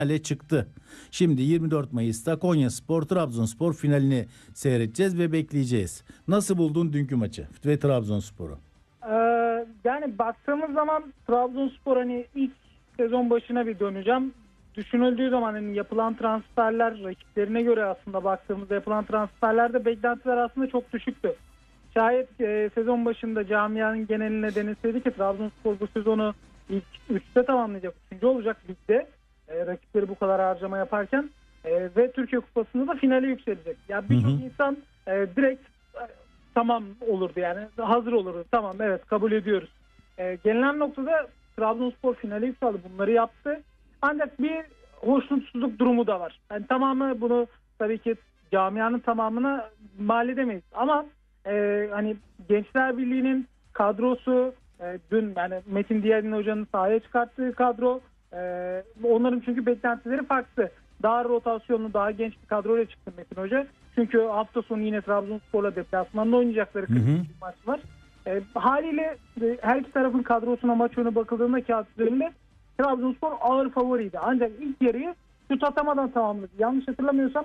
finale çıktı. Şimdi 24 Mayıs'ta Konyaspor Trabzonspor finalini seyredeceğiz ve bekleyeceğiz. Nasıl buldun dünkü maçı ve Trabzonspor'u? Yani baktığımız zaman Trabzonspor, hani ilk sezon başına bir döneceğim. Düşünüldüğü zaman hani yapılan transferler rakiplerine göre, aslında baktığımızda yapılan transferlerde beklentiler aslında çok düşüktü. Şayet sezon başında camianın geneline denilseydi ki Trabzonspor bu sezonu ilk 3'te tamamlayacak, 3. olacak ligde, rakipleri bu kadar harcama yaparken ve Türkiye Kupası'nda da finale yükselecek. Ya birçok insan direkt tamam olurdu, yani hazır olurdu. Tamam, evet, kabul ediyoruz. Gelinen noktada Trabzonspor finale yükseldi. Bunları yaptı. Ancak bir hoşnutsuzluk durumu da var. Yani tamamı, bunu tabii ki camianın tamamına mal edemeyiz. Ama hani Gençler Birliği'nin kadrosu, dün yani Metin Diyadin Hoca'nın sahaya çıkarttığı kadro, onların çünkü beklentileri farklı. Daha rotasyonlu, daha genç bir kadroyla çıktı Metin Hoca. Çünkü hafta sonu yine Trabzonspor'la deplasmanda oynayacakları bir maç var. Haliyle her iki tarafın kadrosuna, maç önü bakıldığında kağıt üzerinde Trabzonspor ağır favoriydi. Ancak ilk yarıyı şut atamadan tamamladı. Yanlış hatırlamıyorsam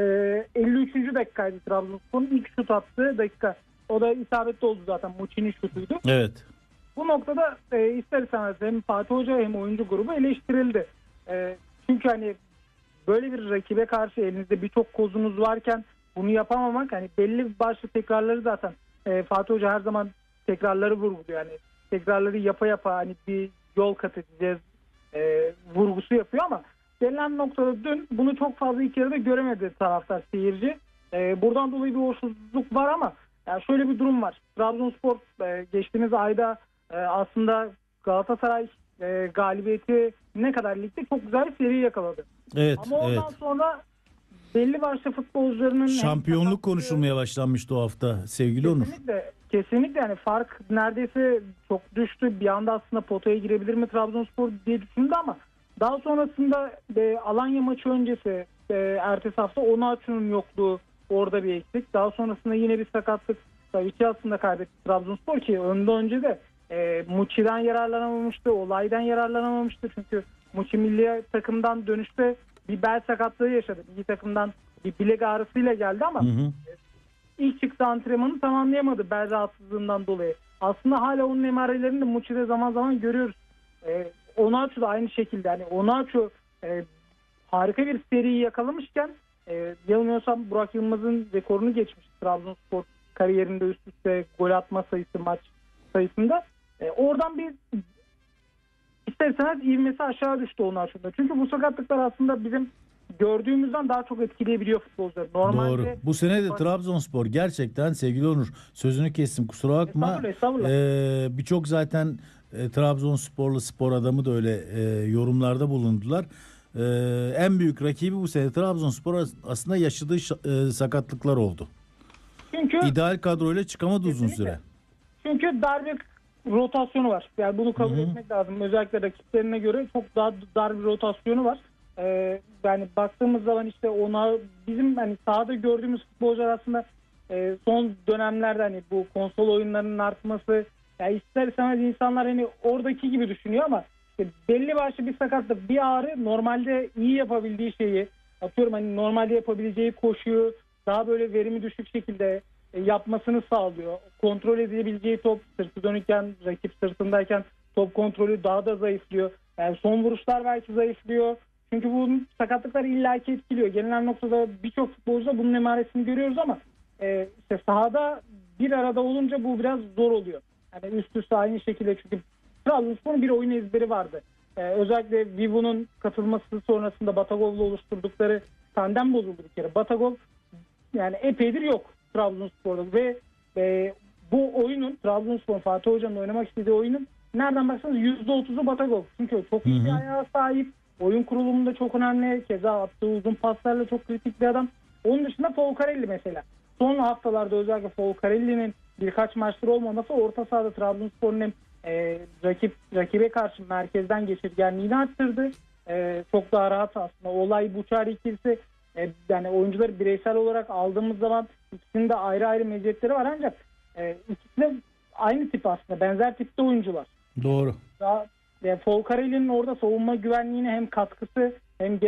53. dakikaydı Trabzonspor'un ilk şut attığı dakika. O da isabetli oldu zaten. Muçi'nin şutuydu. Evet. Bu noktada ister istemez hem Fatih Hoca hem oyuncu grubu eleştirildi. Çünkü hani böyle bir rakibe karşı elinizde birçok kozunuz varken bunu yapamamak, hani belli başlı tekrarları zaten Fatih Hoca her zaman tekrarları vurguluyor. Yani tekrarları yapa yapa hani bir yol kat edeceğiz vurgusu yapıyor ama gelinen noktada dün bunu çok fazla ilk yarıda göremedi taraftar, seyirci. Buradan dolayı bir hoşsuzluk var ama yani şöyle bir durum var. Trabzonspor geçtiğimiz ayda aslında Galatasaray galibiyeti ne kadar ligde çok güzel bir seri yakaladı. Evet, ama ondan sonra belli başlı futbolcularının şampiyonluk konuşulmaya başlanmıştı o hafta sevgili Onur. Kesinlikle yani fark neredeyse çok düştü. Bir anda aslında potaya girebilir mi Trabzonspor diye düşündü ama daha sonrasında Alanya maçı öncesi ertesi hafta Onaçu'nun yokluğu orada bir eksik. Daha sonrasında yine bir sakatlık. Tabii ki aslında kaybetti Trabzonspor ki önce de Muçi'den yararlanamamıştı. Olaydan yararlanamamıştı. Çünkü Muçi milli takımdan dönüşte bir bel sakatlığı yaşadı. Milli takımdan bir bilek ağrısıyla geldi ama ilk çıktığı antrenmanı tamamlayamadı bel rahatsızlığından dolayı. Aslında hala onun emarelerini de Muçi'de zaman zaman görüyoruz. Onaçu da aynı şekilde. Yani Onaçu harika bir seriyi yakalamışken yanılmıyorsam Burak Yılmaz'ın rekorunu geçmiş Trabzonspor kariyerinde üst üste gol atma sayısı, maç sayısında. Oradan bir isterseniz ivmesi aşağı düştü Onaçu'da. Çünkü bu sakatlıklar aslında bizim gördüğümüzden daha çok etkileyebiliyor futbolcuları. Normalde, doğru. Bu sene de Trabzonspor gerçekten sevgili Onur, sözünü kestim kusura bakma. Estağfurullah. Birçok zaten Trabzonsporlu spor adamı da öyle yorumlarda bulundular. En büyük rakibi bu sene Trabzonspor aslında yaşadığı sakatlıklar oldu. Çünkü ideal kadroyla çıkamadı uzun süre. Çünkü dar bir rotasyonu var. Yani bunu kabul etmek lazım. Özellikle rakiplerine göre çok daha dar bir rotasyonu var. Yani baktığımız zaman işte ona bizim hani sahada gördüğümüz futbolcular aslında son dönemlerde hani bu konsol oyunlarının artması, yani ister istemez insanlar hani oradaki gibi düşünüyor ama işte belli başlı bir sakatlık, bir ağrı normalde iyi yapabildiği şeyi, atıyorum hani normalde yapabileceği koşuyu daha böyle verimi düşük şekilde yapmasını sağlıyor. Kontrol edebileceği top, sırtı dönükken, rakip sırtındayken top kontrolü daha da zayıflıyor. Yani son vuruşlar belki zayıflıyor. Çünkü bu sakatlıklar illaki etkiliyor. Gelinen noktada birçok futbolcuda bunun emaresini görüyoruz ama işte sahada bir arada olunca bu biraz zor oluyor. Yani üst üste aynı şekilde, çünkü Trabzonspor'un bir oyun ezberi vardı. Özellikle Vivo'nun katılması sonrasında Batagov'la oluşturdukları tandem bozuldu bir kere. Batagov yani epeydir yok Trabzonspor'da ve bu oyunun, Trabzonspor Fatih Hoca'nın oynamak istediği oyunun nereden baksanız %30'u Batagov. Çünkü çok iyi bir ayağa sahip. Oyun kurulumunda çok önemli. Keza attığı uzun paslarla çok kritik bir adam. Onun dışında Folcarelli mesela. Son haftalarda özellikle Folcarelli'nin birkaç maçtır olmaması orta sahada Trabzonspor'un hem rakibe karşı merkezden geçirgenliğini arttırdı. Çok daha rahat aslında. Olay Buçari ikilisi, yani oyuncuları bireysel olarak aldığımız zaman ikisinin de ayrı ayrı meziyetleri var ancak ikisi de aynı tip aslında. Benzer tipte oyuncular. Doğru. Folcarelli'nin orada savunma güvenliğine hem katkısı hem